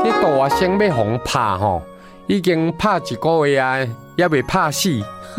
这大声要互拍吼，已经拍一个月啊，也未拍死。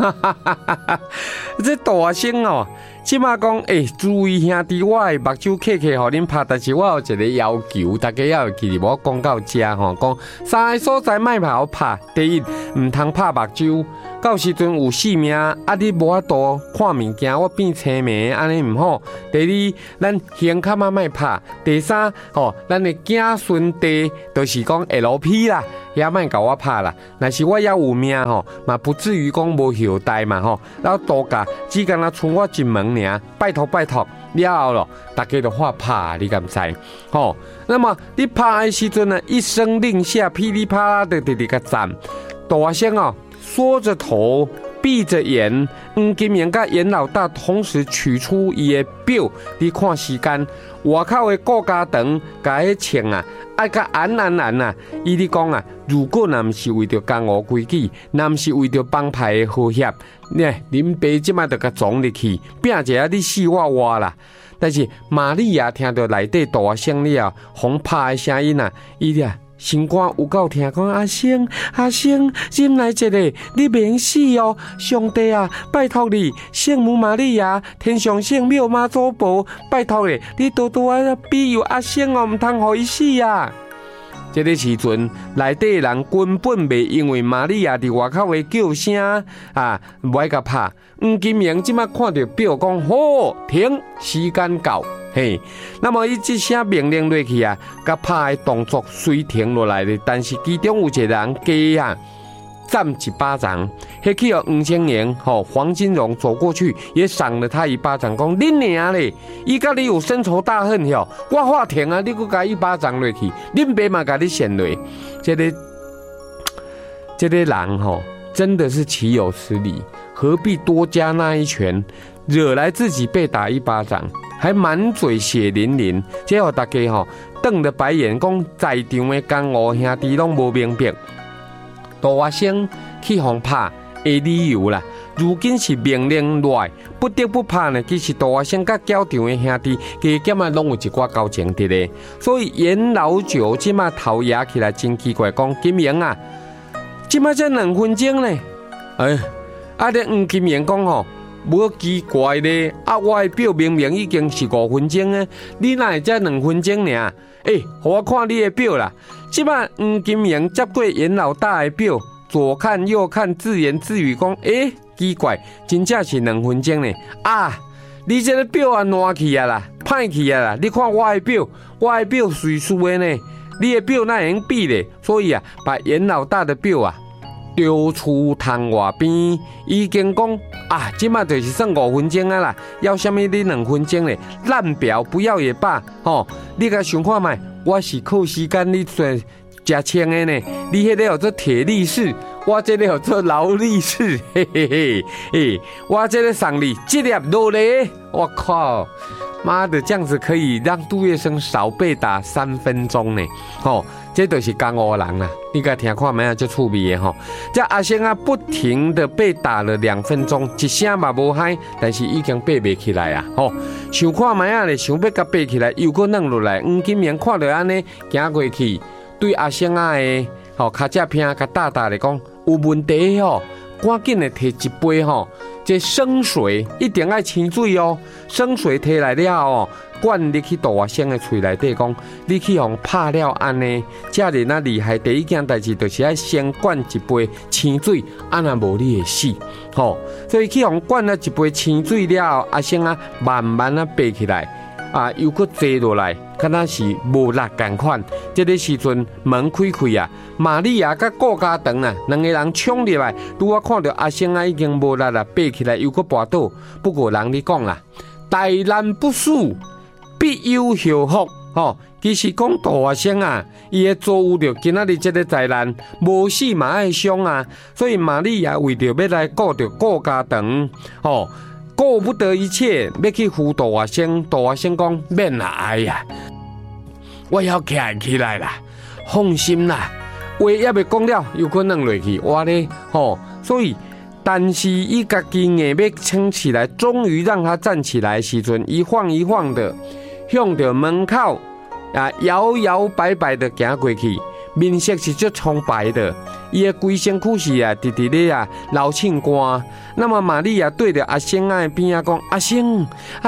这大声哦，即马讲注意兄弟，我的目睭客客互恁拍，但是我有一个要求，大家也会记得，我讲到这吼，讲三个所在莫互拍。第一，唔通拍目睭。到时阵有性命，你无法度看物件，我变青迷，安尼唔好。第二，咱胸卡莫拍。第三，咱的颈顺地，就是讲 LP 啦，也莫甲我拍啦。若是我也有命嘛不至于讲无后代嘛然后度假只干那剩我一门尔，拜托了后咯，大家都发拍，你敢知？那么你拍的时阵一声令下，噼里啪啦的直直个赞，大声缩着头，闭着眼，黄金明甲严老大同时取出伊的表，你看时间，外口的顾家长甲迄穿爱甲按伊咧讲如果若毋是为着江湖规矩，若毋是为着帮派的和谐，恁爸即摆就甲撞入去，拼一下你死我活啦。但是玛利亚听到内底大声了，轰拍的声音伊心肝有够疼，讲阿星，进来一个，你免死哦！上帝啊，拜托你，圣母玛利亚，天上圣母妈祖婆，拜托你多多庇佑阿星哦，唔通互伊死啊！这个时阵，内底的人根本袂因为玛利亚伫外口的叫声唔爱甲拍。黄金明即马看到表，讲好停，时间到。嘿，那么伊一声命令落去甲拍的动作虽停落来咧，但是其中有一个人加赞一巴掌，迄去黄千年黄金荣走过去也赏了他一巴掌，讲恁娘咧，伊甲你有深仇大恨我话停你搁甲一巴掌落去，恁爸嘛甲你陷落，这个人真的是岂有此理，何必多加那一拳，惹来自己被打一巴掌，还满嘴血淋淋，结果大家瞪着白眼，讲在场的江湖兄弟拢无明白，大声去互拍的理由啦。如今是命令落来，不得不拍呢。其实大声甲教场的兄弟加减拢有一寡交情伫咧，所以严老九即马头压起来真奇怪，讲金明即马才2分钟呢。咧黄金明讲无奇怪咧，我的表明明已经是5分钟啊，你哪会才2分钟尔？互我看你的表啦。即摆黄金明接过严老大的表，左看右看，自言自语讲：奇怪，真正是2分钟呢。你这个表烂去啦，歹去啦！你看我的表随输的呢，你的表哪会用比咧？所以把严老大的表丢出窗外边，已经讲即马就是算5分钟啦，要什么你2分钟咧？烂表不要也罢，你甲想看觅，我是靠时间你食清的呢，你迄个叫做铁力士，我这个叫做劳力士，我这个送你1粒落来，我靠！妈的，这样子可以让杜月笙少被打3分钟呢，这就是江湖人啦。你甲听看没就趣味的这阿星不停的被打了2分钟，一声嘛无嗨，但是已经爬不起来想看没咧，想要甲爬起来，又搁软落来。黄金明看到安尼行过去，对阿星的脚趾片甲大咧讲有问题赶紧的摕一杯这生水一定要清水生水摕来了灌入去大声的嘴内底讲，你去互拍了安尼，这人厉害。第一件代志就是要先灌一杯清水，安那无你会死所以去互灌了一杯清水了后，阿星慢慢爬起来又搁坐落来，敢若是无力同款。这个时阵门开玛利亚甲顾家长2个人冲入来，拄我看到阿星已经无力啦，爬起来又搁跋倒。不过人咧讲啦，大难不死，必有后福其实讲大声伊会遭遇到今仔日这个灾难，无死嘛爱伤所以玛利亚为着要来顾着顾家长顾不得一切，要去扶大声。大声讲免啦，我要起来啦，放心啦。话也未讲了，又搁软落去，哇咧所以，但是伊家己硬要撑起来，终于让他站起来的时阵，一晃一晃的向着门口摇摇摆摆的行过去。 面色是足苍白的，伊的规身躯是直直咧流沁汗。那么玛利亚对着阿星仔边啊讲：阿星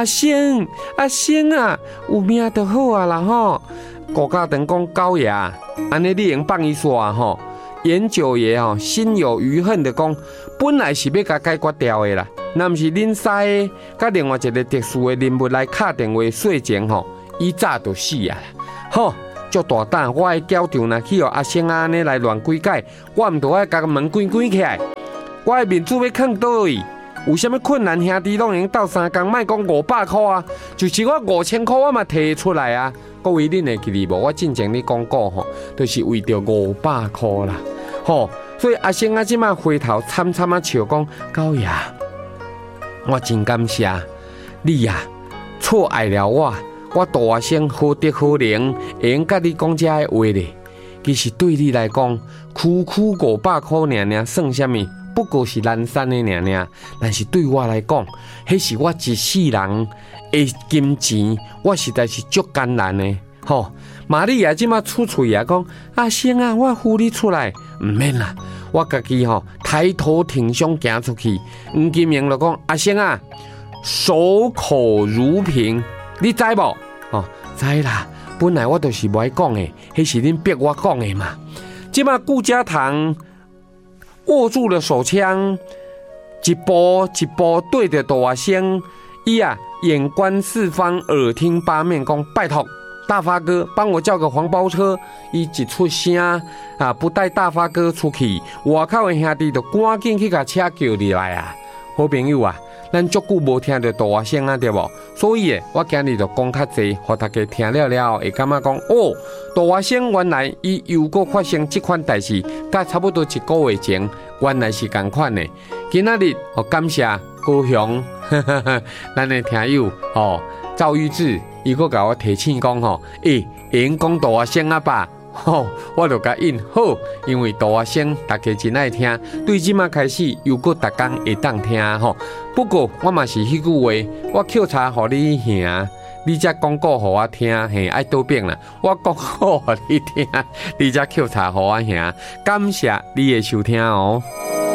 啊，有命就好啊啦吼。顾家长讲狗爷，安尼你用放伊煞吼。严九爷吼心有余恨的讲，本来是要甲解决掉的啦，若毋是恁师甲另外一个特殊的人物来敲电话说情吼，伊早就死啊啦。吼，足大胆，我的教场若去互阿星安尼来乱规改，我毋着爱甲门关起来。我的面子要囥倒位？有啥物困难兄弟拢用斗3工，莫讲500块啊，就是我5000块我嘛摕出来啊。各位恁会记哩无？我之前咧讲过吼，就是为着500块啦。吼，所以阿星啊，即马回头惨惨啊笑讲：狗爷，我真感谢你呀，错爱了我。我大阿星好德好能，会用甲你讲遮个话咧。其实对你来讲，区500块尔算啥物？不过是南山的尔，但是对我来讲，迄是我一世人的金钱，我实在是足艰难的。吼，玛利亚即马出嘴啊，讲阿星啊，我扶你出来，唔免啦，我家己吼抬头挺胸行出去。黄金明就讲阿星啊，守口如瓶，你知无？哦，知啦，本来我就是无爱讲的，迄是恁逼我讲的嘛。即马顾家堂握住了手枪，一步一步对着大阿星，伊眼观四方，耳听八面，讲拜托大发哥帮我叫个黄包车。伊一出声不带大发哥出去，外口的兄弟就赶紧去甲车叫入来啊。好朋友啊，咱足久无听到大阿星啊，对无？所以我今日就讲较济，互大家听了会感觉讲哦，大阿星原来伊又搁发生这款代志，甲差不多1个月前原来是同款的。今仔日感谢高雄咱的听友赵玉智，伊搁甲我提醒讲会用讲大阿星啊吧。我就甲应好，因为大阿星大家真爱听，对即马开始又搁逐工会当听吼。不过我嘛是迄句话，我扣查互你兄，你才讲过互我听，嘿，爱倒变啦。我讲好互你听，你才扣查互我兄。感谢你的收听哦。